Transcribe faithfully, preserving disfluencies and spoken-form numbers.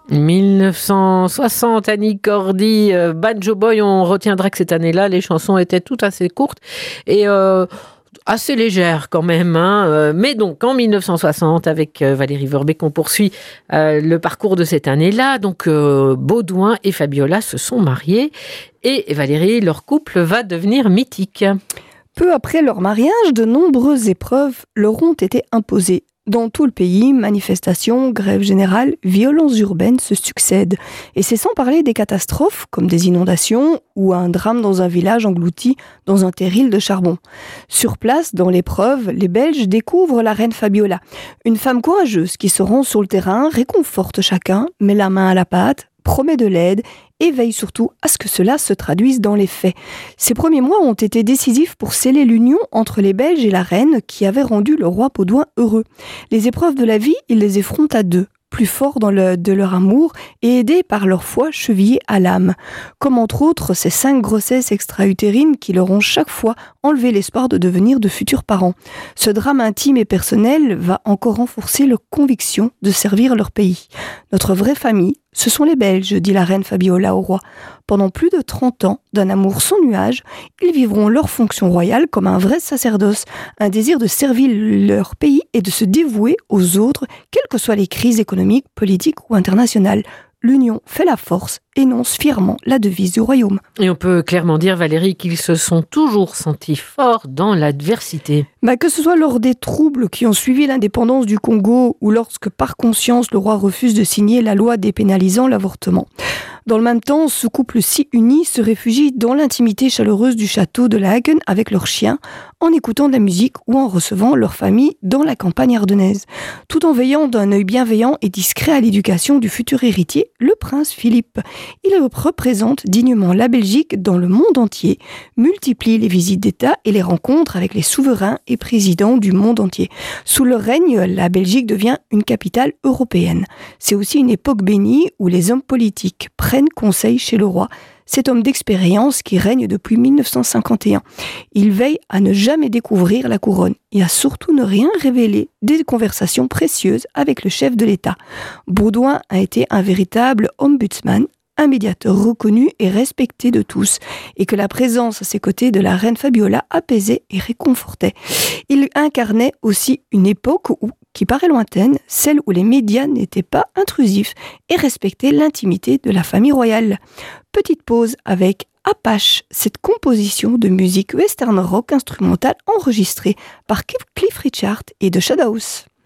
dix-neuf cent soixante, Annie Cordy, euh, Banjo Boy, on retiendra que cette année-là, les chansons étaient toutes assez courtes et euh, assez légères quand même. Hein. Euh, mais donc, en dix-neuf cent soixante, avec euh, Valérie Verbeek, on poursuit euh, le parcours de cette année-là. Donc, euh, Baudouin et Fabiola se sont mariés et Valérie, leur couple va devenir mythique. Peu après leur mariage, de nombreuses épreuves leur ont été imposées. Dans tout le pays, manifestations, grèves générales, violences urbaines se succèdent. Et c'est sans parler des catastrophes, comme des inondations ou un drame dans un village englouti dans un terril de charbon. Sur place, dans l'épreuve, les Belges découvrent la reine Fabiola. Une femme courageuse qui se rend sur le terrain, réconforte chacun, met la main à la pâte, promet de l'aide et veille surtout à ce que cela se traduise dans les faits. Ces premiers mois ont été décisifs pour sceller l'union entre les Belges et la reine qui avait rendu le roi Baudouin heureux. Les épreuves de la vie, ils les affrontent à deux, plus forts dans le, de leur amour et aidés par leur foi chevillée à l'âme. Comme entre autres ces cinq grossesses extra-utérines qui leur ont chaque fois enlevé l'espoir de devenir de futurs parents. Ce drame intime et personnel va encore renforcer leur conviction de servir leur pays. Notre vraie famille, ce sont les Belges, dit la reine Fabiola au roi. Pendant plus de trente ans, d'un amour sans nuage, ils vivront leur fonction royale comme un vrai sacerdoce, un désir de servir leur pays et de se dévouer aux autres, quelles que soient les crises économiques, politiques ou internationales. L'union fait la force, énonce fièrement la devise du royaume. Et on peut clairement dire, Valérie, qu'ils se sont toujours sentis forts dans l'adversité. Bah, que ce soit lors des troubles qui ont suivi l'indépendance du Congo ou lorsque, par conscience, le roi refuse de signer la loi dépénalisant l'avortement. Dans le même temps, ce couple si uni se réfugie dans l'intimité chaleureuse du château de Laeken avec leurs chiens, en écoutant de la musique ou en recevant leur famille dans la campagne ardennaise, tout en veillant d'un œil bienveillant et discret à l'éducation du futur héritier, le prince Philippe. Il représente dignement la Belgique dans le monde entier, multiplie les visites d'État et les rencontres avec les souverains et présidents du monde entier. Sous leur règne, la Belgique devient une capitale européenne. C'est aussi une époque bénie où les hommes politiques prennent conseil chez le roi, cet homme d'expérience qui règne depuis dix-neuf cent cinquante et un. Il veille à ne jamais découvrir la couronne et à surtout ne rien révéler des conversations précieuses avec le chef de l'État. Baudouin a été un véritable ombudsman, un médiateur reconnu et respecté de tous, et que la présence à ses côtés de la reine Fabiola apaisait et réconfortait. Il incarnait aussi une époque où, qui paraît lointaine, celle où les médias n'étaient pas intrusifs et respectaient l'intimité de la famille royale. Petite pause avec Apache, cette composition de musique western rock instrumentale enregistrée par Cliff Richard et The Shadows.